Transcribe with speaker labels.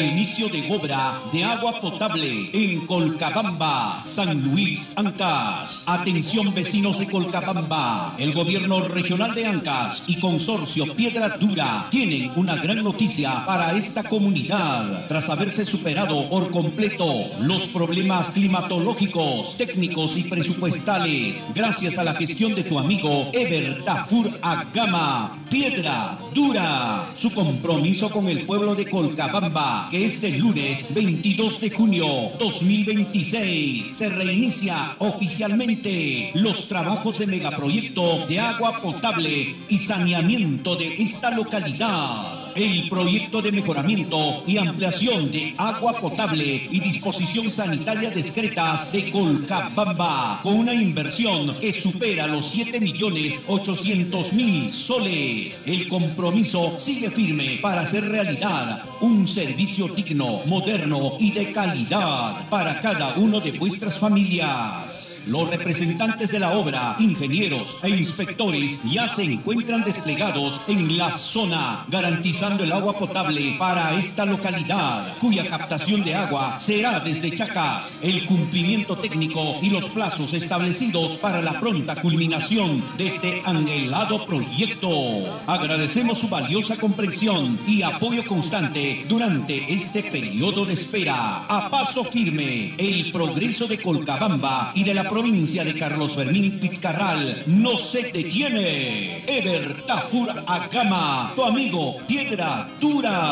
Speaker 1: Reinicio de obra de agua potable en Colcabamba, San Luis, Ancash. Atención vecinos de Colcabamba. El gobierno regional de Ancash y Consorcio Piedra Dura tienen una gran noticia para esta comunidad. Tras haberse superado por completo los problemas climatológicos, técnicos y presupuestales, gracias a la gestión de tu amigo Eber Tafur Agama, Piedra Dura, su compromiso con el pueblo de Colcabamba, que este lunes 22 de junio 2026 se reinicia oficialmente los trabajos de megaproyecto de agua potable y saneamiento de esta localidad. El proyecto de mejoramiento y ampliación de agua potable y disposición sanitaria discretas de Colcabamba, con una inversión que supera los 7.800.000 soles. El compromiso sigue firme para hacer realidad un servicio digno, moderno y de calidad para cada uno de vuestras familias. Los representantes de la obra, ingenieros e inspectores ya se encuentran desplegados en la zona, garantizando el agua potable para esta localidad, cuya captación de agua será desde Chacas. El cumplimiento técnico y los plazos establecidos para la pronta culminación de este anhelado proyecto. Agradecemos su valiosa comprensión y apoyo constante durante este periodo de espera. A paso firme, el progreso de Colcabamba y de la provincia de Carlos Fermín Pizcarral no se detiene. Eber Tafur Agama, tu amigo Piedra Dura.